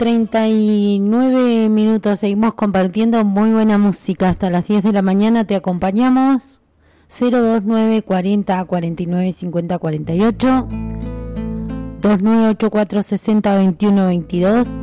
9:39, seguimos compartiendo muy buena música hasta las 10 de la mañana, te acompañamos. 029 40 49 50 48 2984 60 21 22.